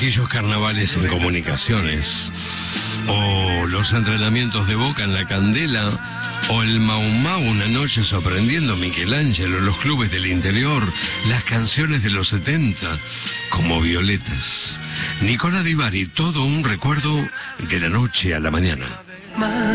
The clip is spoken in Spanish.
aquellos carnavales en Comunicaciones, o los entrenamientos de Boca en La Candela, o el Mau Mau una noche sorprendiendo a Michelangelo, los clubes del interior, las canciones de los 70, como Violetas. Nicola Di Bari, todo un recuerdo de la noche a la mañana.